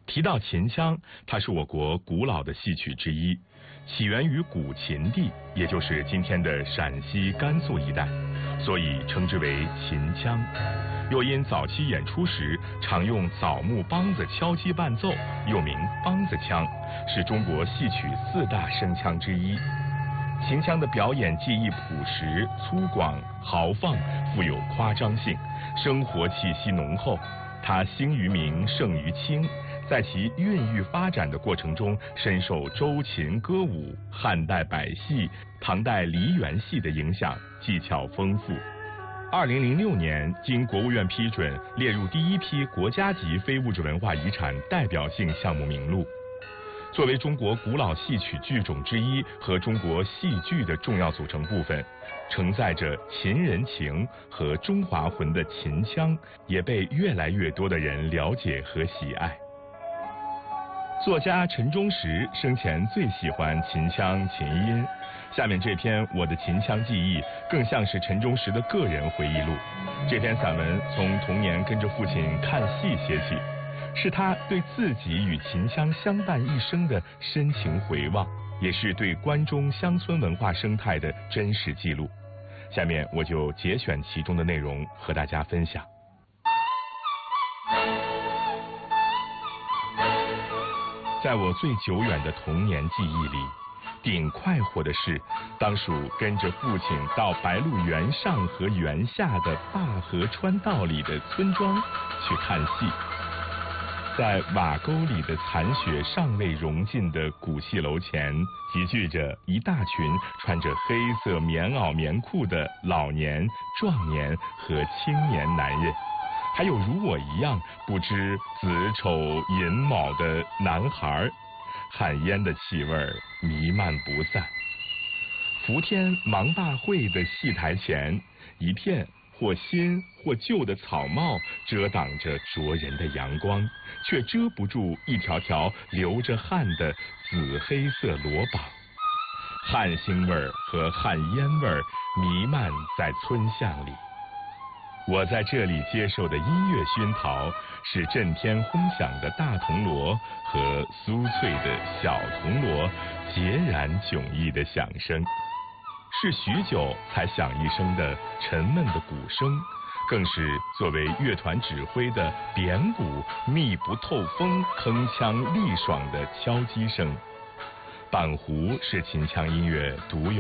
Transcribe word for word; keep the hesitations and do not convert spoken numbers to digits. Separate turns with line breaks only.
提到秦腔，它是我国古老的戏曲之一，起源于古秦地，也就是今天的陕西、甘肃一带，所以称之为秦腔。又因早期演出时常用枣木梆子敲击伴奏，又名梆子腔，是中国戏曲四大声腔之一。秦腔的表演技艺朴实、粗犷、豪放，富有夸张性，生活气息浓厚。它兴于明，盛于清，在其孕育发展的过程中，深受周秦歌舞、汉代百戏、唐代梨园戏的影响，技巧丰富。二零零六年，经国务院批准，列入第一批国家级非物质文化遗产代表性项目名录。作为中国古老戏曲剧种之一和中国戏剧的重要组成部分，承载着秦人情和中华魂的秦腔，也被越来越多的人了解和喜爱。作家陈忠实生前最喜欢秦腔琴音，下面这篇《我的秦腔记忆》更像是陈忠实的个人回忆录。这篇散文从童年跟着父亲看戏写起，是他对自己与秦腔相伴一生的深情回望，也是对关中乡村文化生态的真实记录。下面我就节选其中的内容和大家分享。在我最久远的童年记忆里，顶快活的事，当属跟着父亲到白鹿原上和原下的灞河川道里的村庄去看戏。在瓦沟里的残雪尚未融尽的古戏楼前，集聚着一大群穿着黑色棉袄棉裤的老年、壮年和青年男人，还有如我一样不知子丑寅卯的男孩，旱烟的气味弥漫不散。伏天芒大会的戏台前，一片或新或旧的草帽遮挡着灼人的阳光，却遮不住一条条流着汗的紫黑色裸膀。汗腥味儿和汗烟味儿弥漫在村巷里。我在这里接受的音乐熏陶，是震天轰响的大铜锣和酥脆的小铜锣截然迥异的响声，是许久才响一声的沉闷的鼓声，更是作为乐团指挥的扁鼓密不透风、铿锵力爽的敲击声。板胡是秦腔音乐独有